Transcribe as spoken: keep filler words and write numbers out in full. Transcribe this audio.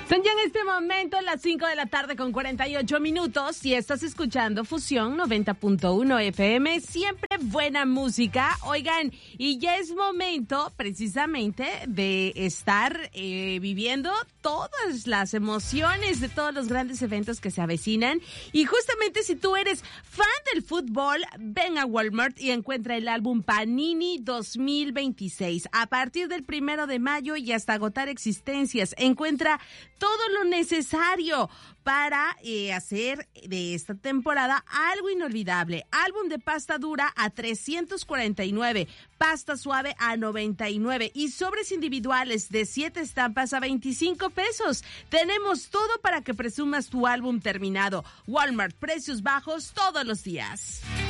Son ya en este momento las cinco de la tarde con cuarenta y ocho minutos y estás escuchando Fusión noventa punto uno F M, siempre buena música. Oigan, y ya es momento precisamente de estar eh, viviendo todas las emociones de todos los grandes eventos que se avecinan. Y justamente si tú eres fan del fútbol, ven a Walmart y encuentra el álbum Panini dos mil veintiséis. A partir del primero de mayo y hasta agotar existencias, encuentra todo lo necesario para eh, hacer de esta temporada algo inolvidable. Álbum de pasta dura a trescientos cuarenta y nueve, pasta suave a noventa y nueve y sobres individuales de siete estampas a veinticinco pesos. Tenemos todo para que presumas tu álbum terminado. Walmart, precios bajos todos los días.